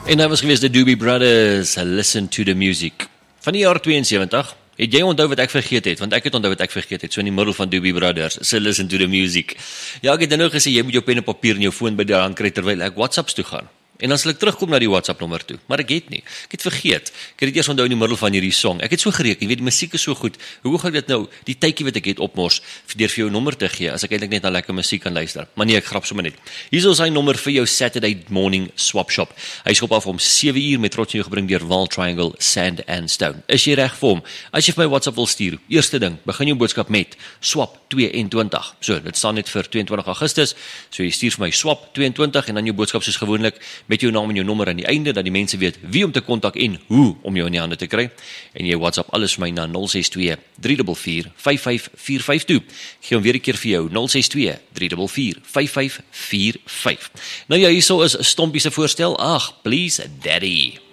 En hy was gewees die Doobie Brothers, Listen to the Music. Van die jaar 72, het jy onthou wat ek vergeet het? Want ek het onthou wat ek vergeet het, so in die middel van Doobie Brothers, so Listen to the Music. Ja, ek het nou gesê, jy moet jou pen en papier en jou foon by die hand kry terwyl ek WhatsApps toe gaan. En dan sal ek terugkom na die WhatsApp nommer toe, maar ek het nie. Ek het vergeet. Ek het dit eers onthou in die middel van hierdie song. Ek het so gereken, jy weet die musiek is so goed. Hoe gaan ek dit nou, die tydjie wat ek het opmors, deur vir jou nommer te gee, as ek eintlik net na lekker musiek kan luister. Maar nee, ek grap sommer net. Hier is sy nommer vir jou Saturday morning swap shop. Hy skop af om 7 uur met trots in jou gebring deur Wall Triangle Sand and Stone. Is jy reg vir hom? As jy vir my WhatsApp wil stuur, eerste ding, begin jou boodskap met swap 22. So, dit staan net vir 22 Augustus. So jy stuur vir my swap 22 en dan jou boodskap soos gewoonlik met jou naam en jou nommer aan die einde, dat die mense weet wie om te kontak en hoe om jou in die hande te kry. En jy WhatsApp alles vir my na 062 344 5545. Ek gee hom weer 'n keer vir jou, 062 344 5545. Nou ja, hierso is Stompie se voorstel, Ag, Please Daddy.